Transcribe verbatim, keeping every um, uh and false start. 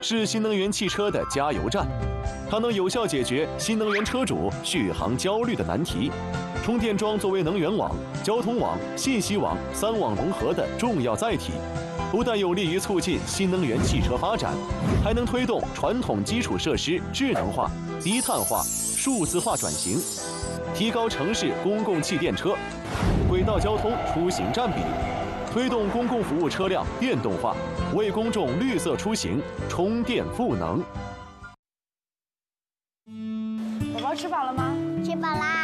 是新能源汽车的加油站，它能有效解决新能源车主续航焦虑的难题。充电桩作为能源网、交通网、信息网三网融合的重要载体，不但有利于促进新能源汽车发展，还能推动传统基础设施智能化、低碳化、数字化转型，提高城市公共汽电车、轨道交通出行占比。 推动公共服务车辆电动化，为公众绿色出行充电赋能。 宝宝吃饱了吗？ 吃饱啦。